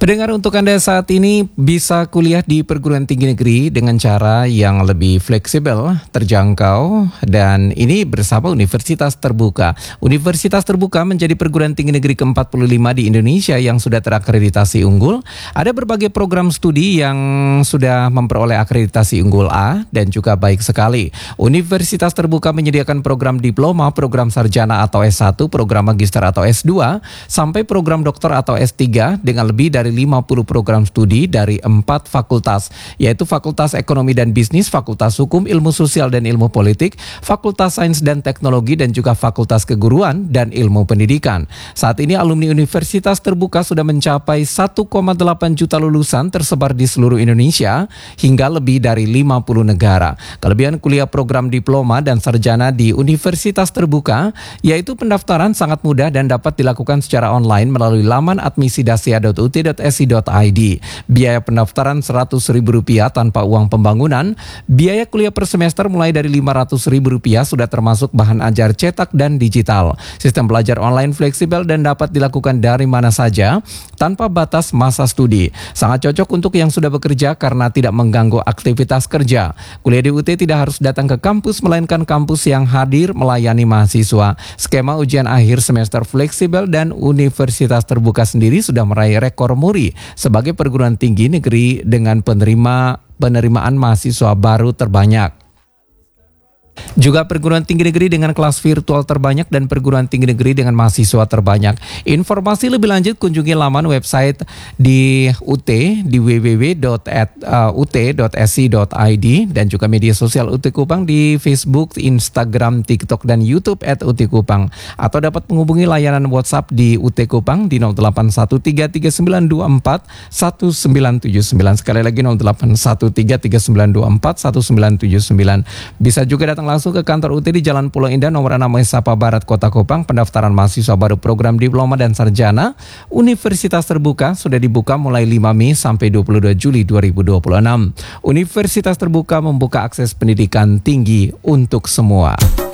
Pendengar, untuk Anda saat ini bisa kuliah di perguruan tinggi negeri dengan cara yang lebih fleksibel, terjangkau, dan ini bersama Universitas Terbuka. Universitas Terbuka menjadi perguruan tinggi negeri ke-45 di Indonesia yang sudah terakreditasi unggul. Ada berbagai program studi yang sudah memperoleh akreditasi unggul A dan juga baik sekali. Universitas Terbuka menyediakan program diploma, program sarjana atau S1, program magister atau S2, sampai program doktor atau S3 dengan lebih dari 50 program studi dari 4 fakultas, yaitu Fakultas Ekonomi dan Bisnis, Fakultas Hukum, Ilmu Sosial dan Ilmu Politik, Fakultas Sains dan Teknologi, dan juga Fakultas Keguruan dan Ilmu Pendidikan. Saat ini alumni Universitas Terbuka sudah mencapai 1,8 juta lulusan tersebar di seluruh Indonesia hingga lebih dari 50 negara. Kelebihan kuliah program diploma dan sarjana di Universitas Terbuka yaitu pendaftaran sangat mudah dan dapat dilakukan secara online melalui laman admisi.dasia.ut.si.id. Biaya pendaftaran Rp100.000 tanpa uang pembangunan. Biaya kuliah per semester mulai dari Rp500.000 sudah termasuk bahan ajar cetak dan digital. Sistem belajar online fleksibel dan dapat dilakukan dari mana saja tanpa batas masa studi. Sangat cocok untuk yang sudah bekerja karena tidak mengganggu aktivitas kerja. Kuliah di UT tidak harus datang ke kampus melainkan kampus yang hadir melayani mahasiswa. Skema ujian akhir semester fleksibel dan Universitas Terbuka sendiri sudah meraih rekor muri sebagai perguruan tinggi negeri dengan penerimaan mahasiswa baru terbanyak. Juga perguruan tinggi negeri dengan kelas virtual terbanyak dan perguruan tinggi negeri dengan mahasiswa terbanyak. Informasi lebih lanjut kunjungi laman website di UT di www.ut.si.id dan juga media sosial UT Kupang di Facebook, Instagram, TikTok, dan YouTube @UT Kupang. Atau dapat menghubungi layanan WhatsApp di UT Kupang di 081339241979. Sekali lagi 081339241979. Bisa juga datang langsung ke kantor UT di Jalan Pulau Indah nomor 6 Sapa Barat, Kota Kupang. Pendaftaran mahasiswa baru program diploma dan sarjana Universitas Terbuka sudah dibuka mulai 5 Mei sampai 22 Juli 2026. Universitas Terbuka membuka akses pendidikan tinggi untuk semua.